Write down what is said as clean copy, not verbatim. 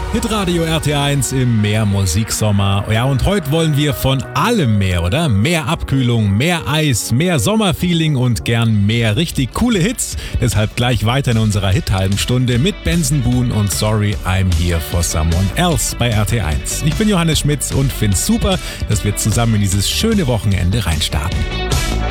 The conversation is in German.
Hitradio RT1 im Meer-Musiksommer. Ja, und heute wollen wir von allem mehr, oder? Mehr Abkühlung, mehr Eis, mehr Sommerfeeling und gern mehr richtig coole Hits. Deshalb gleich weiter in unserer Hit-halben Stunde mit Benson Boone und Sorry I'm Here for Someone Else bei RT1. Ich bin Johannes Schmitz und find's super, dass wir zusammen in dieses schöne Wochenende reinstarten.